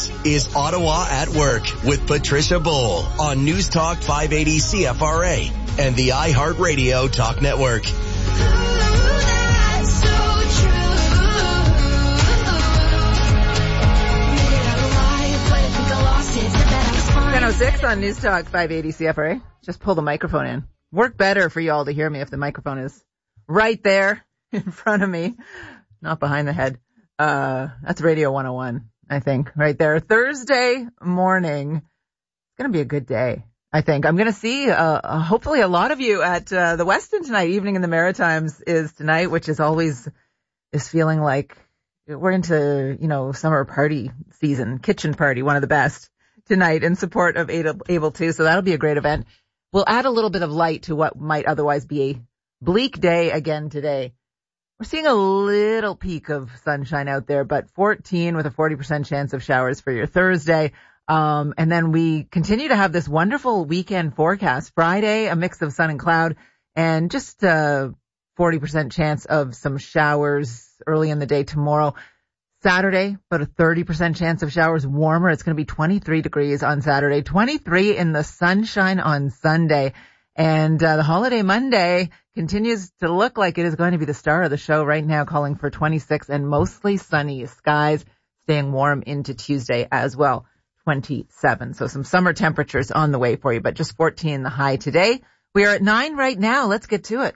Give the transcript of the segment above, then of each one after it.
This is Ottawa at Work with Patricia Bowl on News Talk 580 CFRA and the iHeartRadio Talk Network. 10:06 on News Talk 580 CFRA. Just pull the microphone in. Work better for you all to hear me if the microphone is right there in front of me, not behind the head. That's Radio 101, I think, right there. Thursday morning. It's going to be a good day, I think. I'm going to see, hopefully a lot of you at, the Westin tonight. Evening in the Maritimes is tonight, which is always, is feeling like we're into, summer party season, kitchen party, one of the best tonight in support of Able To. So that'll be a great event. We'll add a little bit of light to what might otherwise be a bleak day again today. We're seeing a little peak of sunshine out there, but 14 with a 40% chance of showers for your Thursday. And then we continue to have this wonderful weekend forecast. Friday, a mix of sun and cloud, and just a 40% chance of some showers early in the day tomorrow. Saturday, about a 30% chance of showers, warmer. It's going to be 23 degrees on Saturday, 23 in the sunshine on Sunday. And the holiday Monday continues to look like it is going to be the star of the show right now, calling for 26 and mostly sunny skies, staying warm into Tuesday as well, 27. So some summer temperatures on the way for you, but just 14 the high today. We are at 9 right now. Let's get to it.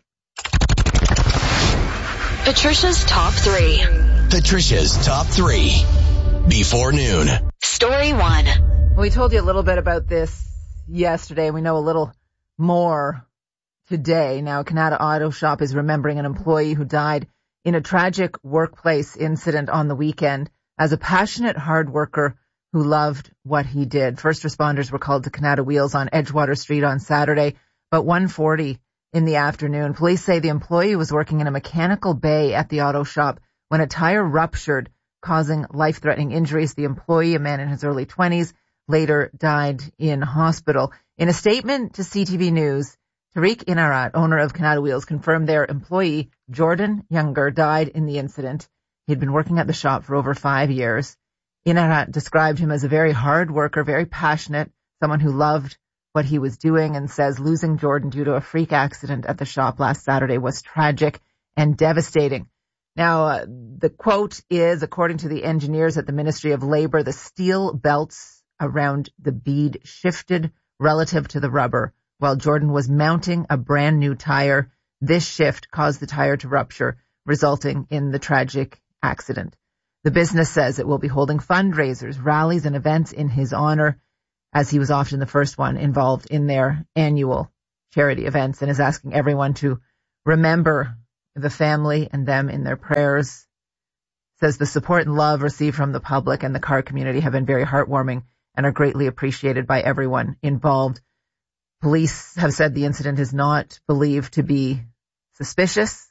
Patricia's Top 3. Patricia's Top 3 before noon. Story 1. We told you a little bit about this yesterday. We know a little more today. Now, Canada Auto Shop is remembering an employee who died in a tragic workplace incident on the weekend as a passionate hard worker who loved what he did. First responders were called to Canada Wheels on Edgewater Street on Saturday, about 1:40 in the afternoon. Police say the employee was working in a mechanical bay at the auto shop when a tire ruptured, causing life-threatening injuries. The employee, a man in his early 20s, later died in hospital. In a statement to CTV News, Tariq Inarat, owner of Canada Wheels, confirmed their employee, Jordan Younger, died in the incident. He'd been working at the shop for over 5 years. Inarat described him as a very hard worker, very passionate, someone who loved what he was doing, and says losing Jordan due to a freak accident at the shop last Saturday was tragic and devastating. Now, the quote is, according to the engineers at the Ministry of Labour, the steel belts around the bead shifted relative to the rubber while Jordan was mounting a brand new tire. This shift caused the tire to rupture, resulting in the tragic accident. The business says it will be holding fundraisers, rallies, and events in his honor, as he was often the first one involved in their annual charity events, and is asking everyone to remember the family and them in their prayers. Says the support and love received from the public and the car community have been very heartwarming and are greatly appreciated by everyone involved. Police have said the incident is not believed to be suspicious.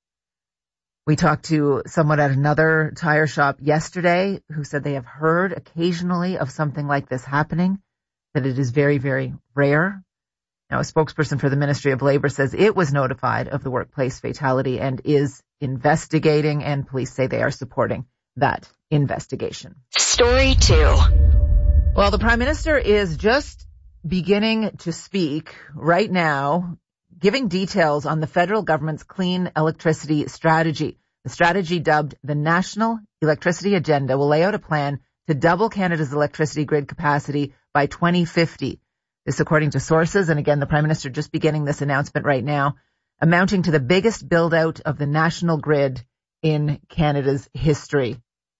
We talked to someone at another tire shop yesterday who said they have heard occasionally of something like this happening, that it is very, very rare. Now, a spokesperson for the Ministry of Labour says it was notified of the workplace fatality and is investigating, and police say they are supporting that investigation. Story 2. Well, the Prime Minister is just beginning to speak right now, giving details on the federal government's clean electricity strategy. The strategy, dubbed the National Electricity Agenda, will lay out a plan to double Canada's electricity grid capacity by 2050. This according to sources, and again, the Prime Minister just beginning this announcement right now, amounting to the biggest build-out of the national grid in Canada's history.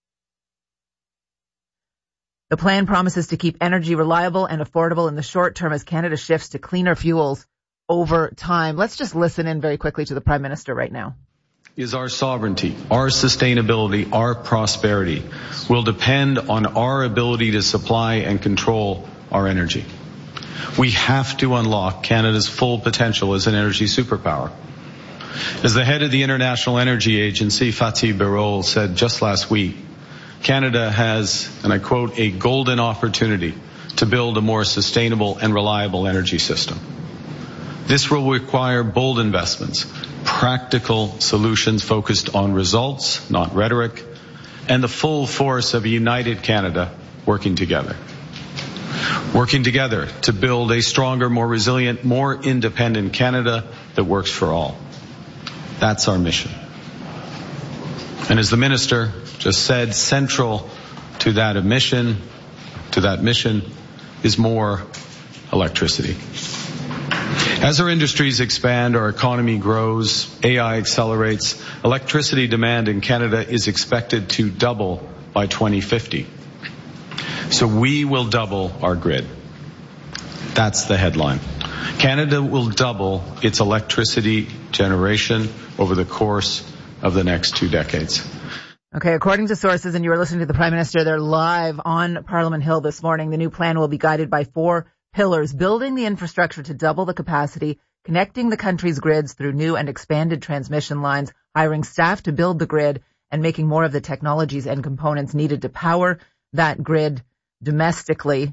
The plan promises to keep energy reliable and affordable in the short term as Canada shifts to cleaner fuels over time. Let's just listen in very quickly to the Prime Minister right now. Is our sovereignty, our sustainability, our prosperity will depend on our ability to supply and control our energy. We have to unlock Canada's full potential as an energy superpower. As the head of the International Energy Agency, Fatih Birol, said just last week, Canada has, and I quote, a golden opportunity to build a more sustainable and reliable energy system. This will require bold investments, practical solutions focused on results, not rhetoric, and the full force of a united Canada working together. Working together to build a stronger, more resilient, more independent Canada that works for all. That's our mission. And as the Minister just said, central to that mission is more electricity. As our industries expand, our economy grows, AI accelerates, electricity demand in Canada is expected to double by 2050. So we will double our grid. That's the headline. Canada will double its electricity generation over the course of the next 2 decades. Okay, according to sources, and you were listening to the Prime Minister, they're live on Parliament Hill this morning. The new plan will be guided by 4 pillars: building the infrastructure to double the capacity, connecting the country's grids through new and expanded transmission lines, hiring staff to build the grid, and making more of the technologies and components needed to power that grid domestically.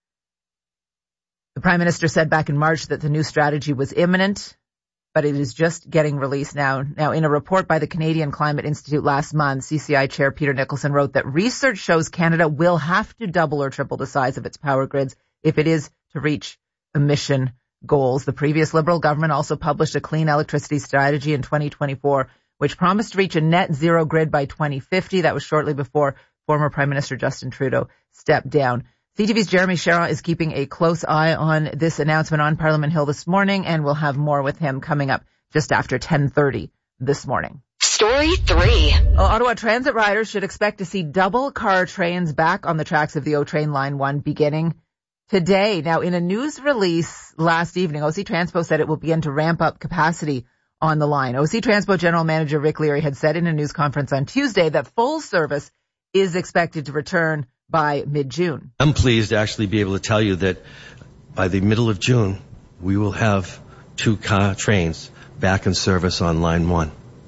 The Prime Minister said back in March that the new strategy was imminent, but it is just getting released now. Now, in a report by the Canadian Climate Institute last month, CCI Chair Peter Nicholson wrote that research shows Canada will have to double or triple the size of its power grids if it is to reach emission goals. The previous Liberal government also published a clean electricity strategy in 2024, which promised to reach a net zero grid by 2050. That was shortly before former Prime Minister Justin Trudeau stepped down. CTV's Jeremy Sharon is keeping a close eye on this announcement on Parliament Hill this morning, and we'll have more with him coming up just after 10:30 this morning. Story 3. Ottawa Transit riders should expect to see double car trains back on the tracks of the O-Train Line 1 beginning today. Now, in a news release last evening, OC Transpo said it will begin to ramp up capacity on the line. OC Transpo General Manager Rick Leary had said in a news conference on Tuesday that full service is expected to return by mid-June. I'm pleased to actually be able to tell you that by the middle of June, we will have 2 car trains back in service on Line 1.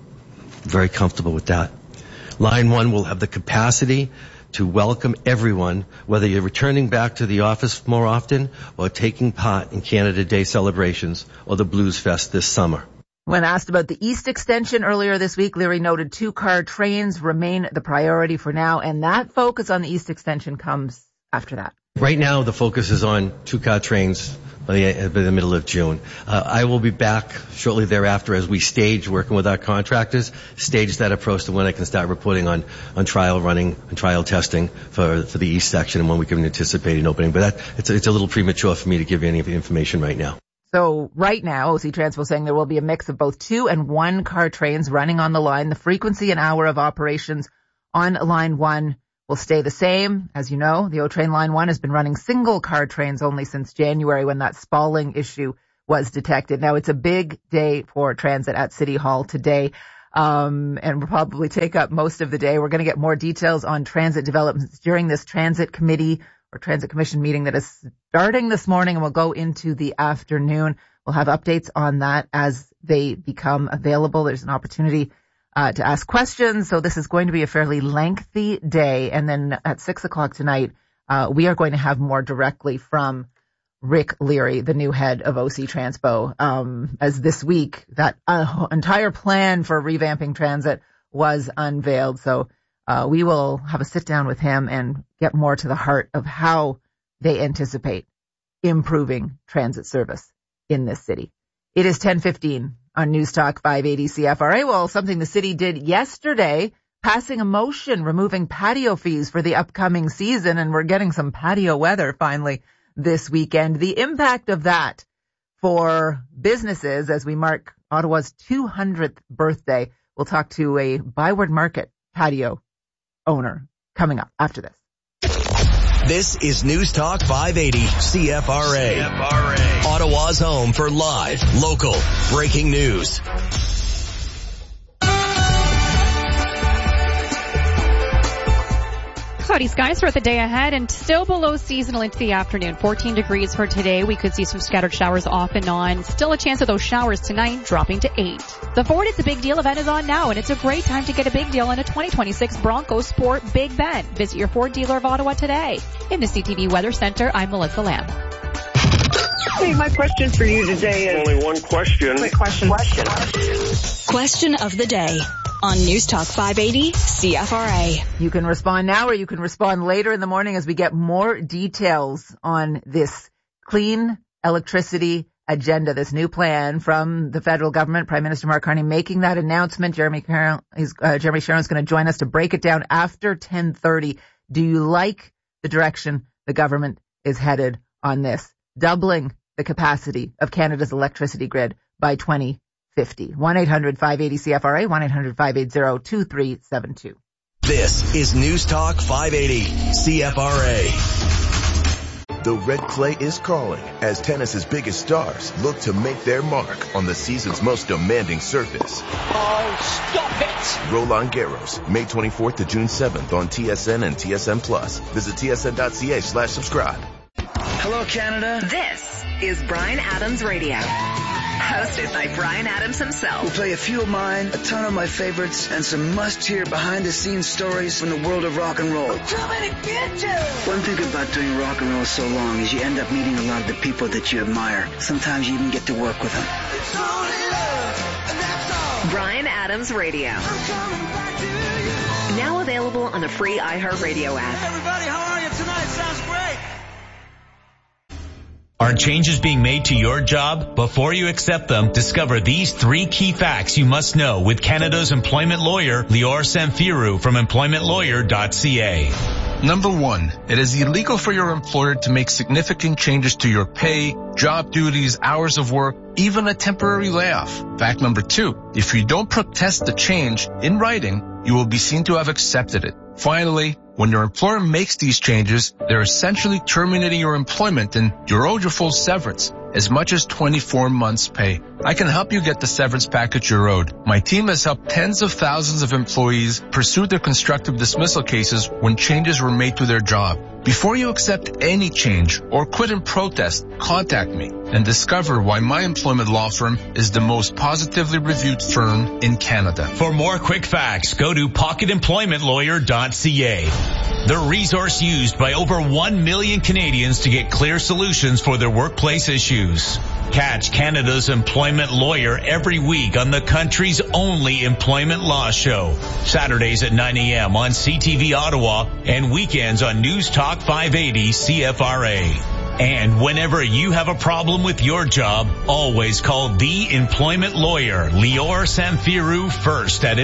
Very comfortable with that. Line 1 will have the capacity to welcome everyone, whether you're returning back to the office more often or taking part in Canada Day celebrations or the Blues Fest this summer. When asked about the East Extension earlier this week, Leary noted 2-car trains remain the priority for now, and that focus on the East Extension comes after that. Right now, the focus is on 2-car trains by the middle of June. I will be back shortly thereafter as we stage, working with our contractors, stage that approach to when I can start reporting on trial running and trial testing for the East section and when we can anticipate an opening. But it's a little premature for me to give you any information right now. So right now, OC Transpo saying there will be a mix of both 2- and 1-car trains running on the line. The frequency and hour of operations on Line 1 will stay the same. As you know, the O-Train Line 1 has been running single-car trains only since January when that spalling issue was detected. Now, it's a big day for transit at City Hall today, and we'll probably take up most of the day. We're going to get more details on transit developments during this transit committee or transit commission meeting that is starting this morning and will go into the afternoon. We'll have updates on that as they become available. There's an opportunity to ask questions. So this is going to be a fairly lengthy day. And then at 6:00 tonight, we are going to have more directly from Rick Leary, the new head of OC Transpo, as this week that entire plan for revamping transit was unveiled. So we will have a sit down with him and get more to the heart of how they anticipate improving transit service in this city. It is 10:15 on News Talk 580 CFRA. Well, something the city did yesterday, passing a motion removing patio fees for the upcoming season, and we're getting some patio weather finally this weekend. The impact of that for businesses as we mark Ottawa's 200th birthday. We'll talk to a Byward Market patio owner coming up after this. This is News Talk 580 CFRA. Ottawa's home for live, local, breaking news. Cloudy skies throughout the day ahead and still below seasonal into the afternoon. 14 degrees for today. We could see some scattered showers off and on. Still a chance of those showers tonight, dropping to 8. The Ford It's a Big Deal event is on now, and it's a great time to get a big deal on a 2026 Bronco Sport Big Ben. Visit your Ford dealer of Ottawa today. In the CTV Weather Center, I'm Melissa Lamb. Hey, my question for you today is... Only one question. Quick question. Question of the day. on News Talk 580 CFRA. You can respond now or you can respond later in the morning as we get more details on this clean electricity agenda, this new plan from the federal government. Prime Minister Mark Carney making that announcement. Jeremy Sharon is going to join us to break it down after 10:30. Do you like the direction the government is headed on this? Doubling the capacity of Canada's electricity grid by 2050. 1-800-580-CFRA, 1-800-580-2372. This is News Talk 580 CFRA. The red clay is calling as tennis's biggest stars look to make their mark on the season's most demanding surface. Oh, stop it! Roland Garros, May 24th to June 7th on TSN and TSN Plus. Visit tsn.ca/subscribe. Hello, Canada. This is Bryan Adams Radio. Hosted by Bryan Adams himself. We'll play a few of mine, a ton of my favorites, and some must-hear behind-the-scenes stories from the world of rock and roll. Too many bitches! One thing about doing rock and roll so long is you end up meeting a lot of the people that you admire. Sometimes you even get to work with them. It's only love, and that's all. Bryan Adams Radio. I'm coming back to you. Now available on the free iHeartRadio app. Hey, everybody, how are you tonight? Sounds great. Are changes being made to your job? Before you accept them, discover these 3 key facts you must know with Canada's employment lawyer, Lior Samfiru from employmentlawyer.ca. Number 1, it is illegal for your employer to make significant changes to your pay, job duties, hours of work, even a temporary layoff. Fact number 2, if you don't protest the change in writing, you will be seen to have accepted it. Finally, when your employer makes these changes, they're essentially terminating your employment and you're owed your full severance, as much as 24 months' pay. I can help you get the severance package you're owed. My team has helped tens of thousands of employees pursue their constructive dismissal cases when changes were made to their job. Before you accept any change or quit in protest, contact me and discover why my employment law firm is the most positively reviewed firm in Canada. For more quick facts, go to pocketemploymentlawyer.ca. The resource used by over 1 million Canadians to get clear solutions for their workplace issues. Catch Canada's Employment Lawyer every week on the country's only employment law show. Saturdays at 9 a.m. on CTV Ottawa and weekends on News Talk 580 CFRA. And whenever you have a problem with your job, always call the employment lawyer, Lior Samfiru, first at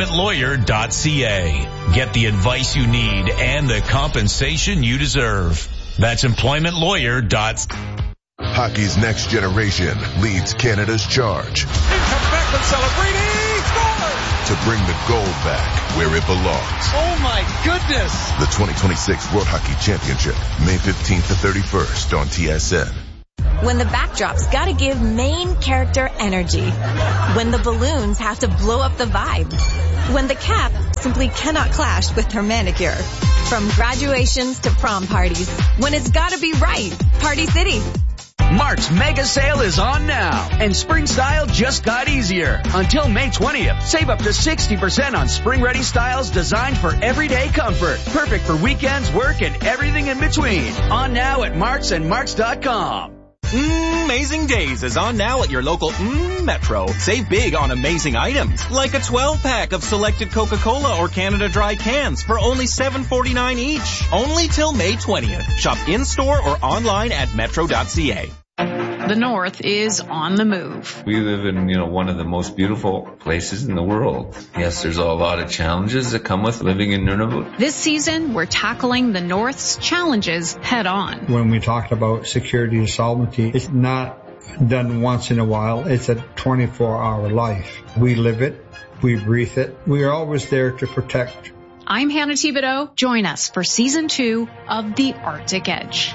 employmentlawyer.ca. Get the advice you need and the compensation you deserve. That's employmentlawyer.ca. Hockey's next generation leads Canada's charge. In comes Beckman celebrating, scores! To bring the gold back where it belongs. Oh my goodness! The 2026 World Hockey Championship, May 15th to 31st on TSN. When the backdrop's gotta give main character energy. When the balloons have to blow up the vibe. When the cap simply cannot clash with her manicure. From graduations to prom parties. When it's gotta be right. Party City. Mark's mega sale is on now, and spring style just got easier. Until May 20th, save up to 60% on spring-ready styles designed for everyday comfort. Perfect for weekends, work, and everything in between. On now at Mark's and Marks.com. Amazing Days is on now at your local Metro. Save big on amazing items, like a 12-pack of selected Coca-Cola or Canada Dry cans for only $7.49 each. Only till May 20th. Shop in-store or online at metro.ca. The North is on the move. We live in, one of the most beautiful places in the world. Yes, there's a lot of challenges that come with living in Nunavut. This season, we're tackling the North's challenges head on. When we talk about security and sovereignty, it's not done once in a while. It's a 24-hour life. We live it. We breathe it. We are always there to protect. I'm Hannah Thibodeau. Join us for Season 2 of The Arctic Edge.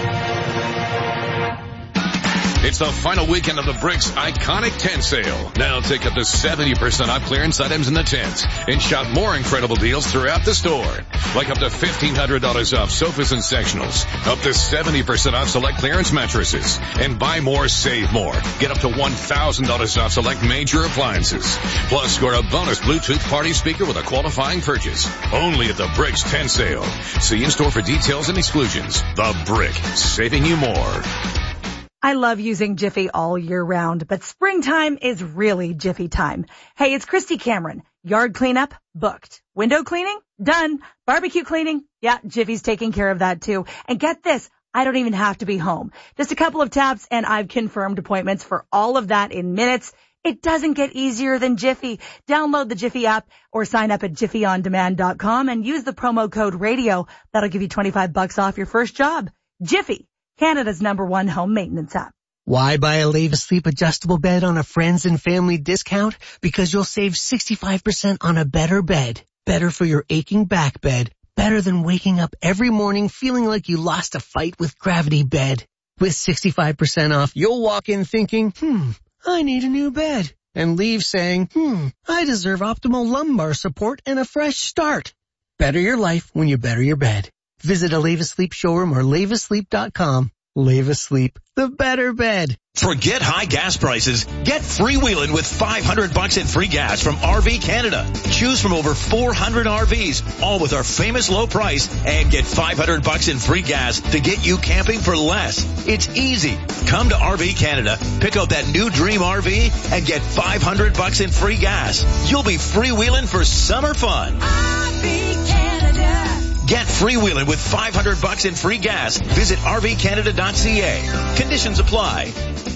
It's the final weekend of the Bricks Iconic Tent Sale. Now take up to 70% off clearance items in the tents and shop more incredible deals throughout the store. Like up to $1,500 off sofas and sectionals, up to 70% off select clearance mattresses, and buy more, save more. Get up to $1,000 off select major appliances. Plus, score a bonus Bluetooth party speaker with a qualifying purchase. Only at the Bricks Tent Sale. See in store for details and exclusions. The Brick, saving you more. I love using Jiffy all year round, but springtime is really Jiffy time. Hey, it's Christy Cameron. Yard cleanup? Booked. Window cleaning? Done. Barbecue cleaning? Yeah, Jiffy's taking care of that too. And get this, I don't even have to be home. Just a couple of taps and I've confirmed appointments for all of that in minutes. It doesn't get easier than Jiffy. Download the Jiffy app or sign up at jiffyondemand.com and use the promo code radio. That'll give you $25 off your first job. Jiffy, Canada's #1 home maintenance app. Why buy a Leva Sleep adjustable bed on a friends and family discount? Because you'll save 65% on a better bed. Better for your aching back bed. Better than waking up every morning feeling like you lost a fight with gravity bed. With 65% off, you'll walk in thinking, I need a new bed. And leave saying, I deserve optimal lumbar support and a fresh start. Better your life when you better your bed. Visit a Leva Sleep showroom or levasleep.com. Leva Sleep, the better bed. Forget high gas prices. Get freewheeling with $500 in free gas from RV Canada. Choose from over 400 RVs, all with our famous low price, and get $500 in free gas to get you camping for less. It's easy. Come to RV Canada, pick out that new dream RV, and get $500 in free gas. You'll be freewheeling for summer fun. RV Canada. Get freewheeling with $500 in free gas. Visit RVCanada.ca. Conditions apply.